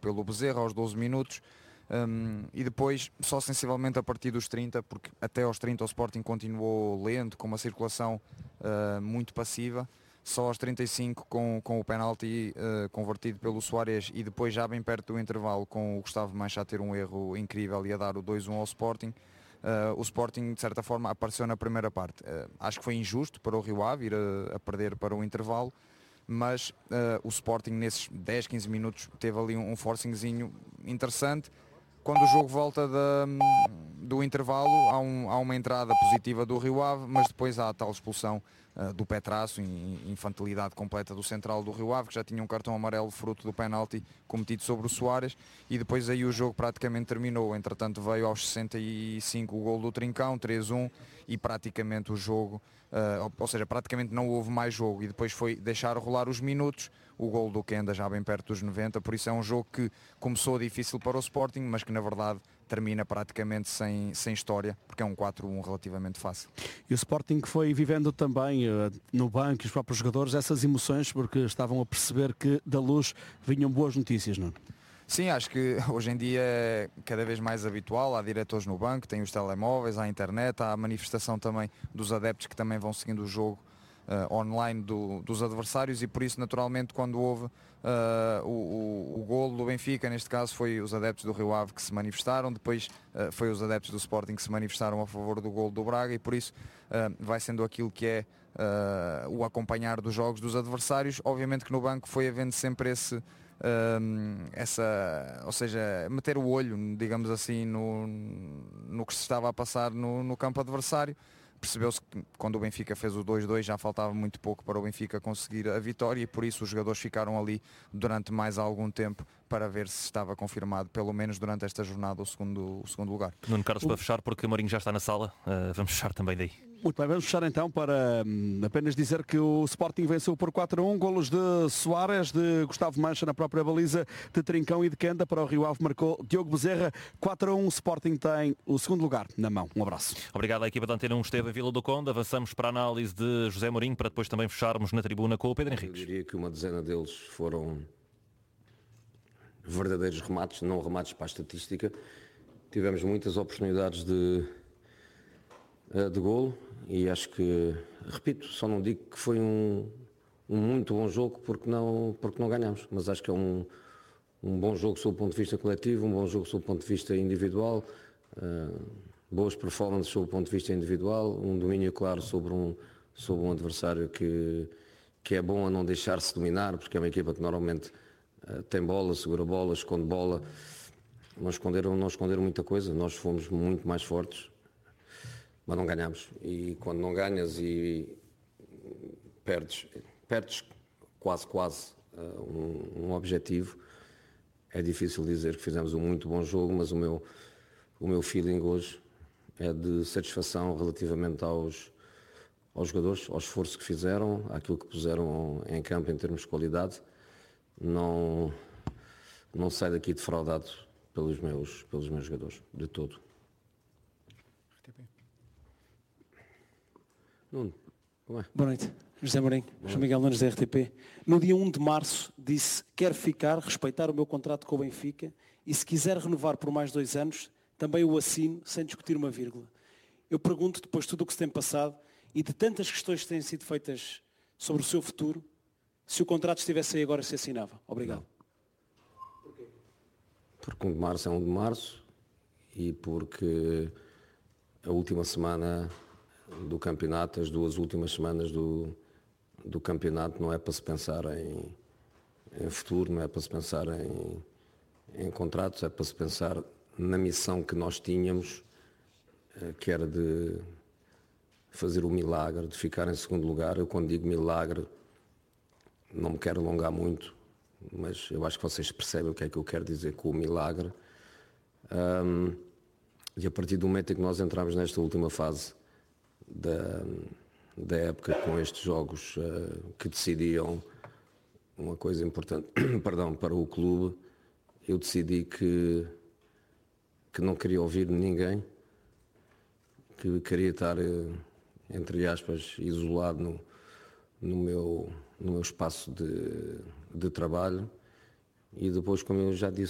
pelo Bezerra aos 12 minutos. E depois só sensivelmente a partir dos 30, porque até aos 30 o Sporting continuou lento, com uma circulação muito passiva. Só aos 35 com o penalti convertido pelo Soares, e depois já bem perto do intervalo com o Gustavo Mancha a ter um erro incrível e a dar o 2-1 ao Sporting. O Sporting de certa forma apareceu na primeira parte. Acho que foi injusto para o Rio Ave ir a perder para o intervalo, mas o Sporting nesses 10, 15 minutos teve ali um forcingzinho interessante. Quando o jogo volta do intervalo há uma entrada positiva do Rio Ave, mas depois há a tal expulsão do Petraço, infantilidade completa do central do Rio Ave, que já tinha um cartão amarelo fruto do penalti cometido sobre o Soares, e depois aí o jogo praticamente terminou. Entretanto veio aos 65 o gol do Trincão, 3-1, e praticamente o jogo, ou seja, praticamente não houve mais jogo, e depois foi deixar rolar os minutos, o gol do Kenda já bem perto dos 90, por isso é um jogo que começou difícil para o Sporting, mas que na verdade termina praticamente sem história, porque é um 4-1 relativamente fácil. E o Sporting foi vivendo também no banco, os próprios jogadores, essas emoções, porque estavam a perceber que da Luz vinham boas notícias, não? Sim, acho que hoje em dia é cada vez mais habitual, há diretores no banco, tem os telemóveis, há a internet, há a manifestação também dos adeptos que também vão seguindo o jogo online dos adversários, e por isso naturalmente quando houve o golo do Benfica, neste caso foi os adeptos do Rio Ave que se manifestaram, depois foi os adeptos do Sporting que se manifestaram a favor do golo do Braga, e por isso vai sendo aquilo que é o acompanhar dos jogos dos adversários. Obviamente que no banco foi havendo sempre ou seja, meter o olho, digamos assim, no que se estava a passar no campo adversário. Percebeu-se que quando o Benfica fez o 2-2 já faltava muito pouco para o Benfica conseguir a vitória, e por isso os jogadores ficaram ali durante mais algum tempo para ver se estava confirmado, pelo menos durante esta jornada, o segundo lugar. Nuno Carlos, para fechar, porque o Mourinho já está na sala, vamos fechar também daí. Muito bem, vamos fechar então para apenas dizer que o Sporting venceu por 4-1, golos de Soares, de Gustavo Mancha na própria baliza, de Trincão e de Kenda. Para o Rio Ave marcou Diogo Bezerra. 4-1, o Sporting tem o segundo lugar na mão. Um abraço. Obrigado à equipa da Antena 1, esteve em Vila do Conde. Avançamos para a análise de José Mourinho, para depois também fecharmos na tribuna com o Pedro Henriques. Eu diria que uma dezena deles foram verdadeiros remates, não remates para a estatística. Tivemos muitas oportunidades de golo, e acho que, repito, só não digo que foi um muito bom jogo porque não ganhamos, mas acho que é um bom jogo sob o ponto de vista coletivo, um bom jogo sob o ponto de vista individual, boas performances sob o ponto de vista individual, um domínio claro sobre um adversário que é bom a não deixar-se dominar, porque é uma equipa que normalmente tem bola, segura bola, esconde bola. Não esconderam muita coisa, nós fomos muito mais fortes, mas não ganhamos. E quando não ganhas e perdes quase um objetivo, é difícil dizer que fizemos um muito bom jogo, mas o meu feeling hoje é de satisfação relativamente aos jogadores, ao esforço que fizeram, àquilo que puseram em campo em termos de qualidade. Não saio daqui defraudado pelos meus jogadores, de todo. Nuno, como é? Boa noite, José Mourinho, João Miguel Nunes da RTP. No dia 1 de março disse: quero ficar, respeitar o meu contrato com o Benfica, e se quiser renovar por mais 2 anos, também o assino sem discutir uma vírgula. Eu pergunto, depois de tudo o que se tem passado e de tantas questões que têm sido feitas sobre o seu futuro, se o contrato estivesse aí agora, se assinava. Obrigado. Porque 1 de março é 1 de março, e porque a última semana do campeonato, as 2 últimas semanas do campeonato, não é para se pensar em futuro, não é para se pensar em contratos, é para se pensar na missão que nós tínhamos, que era de fazer o milagre, de ficar em segundo lugar. Eu, quando digo milagre, não me quero alongar muito, mas eu acho que vocês percebem o que é que eu quero dizer com o milagre. E a partir do momento em que nós entramos nesta última fase da época, com estes jogos que decidiam uma coisa importante para o clube, eu decidi que não queria ouvir ninguém, que queria estar, entre aspas, isolado no meu espaço de trabalho. E depois, como eu já disse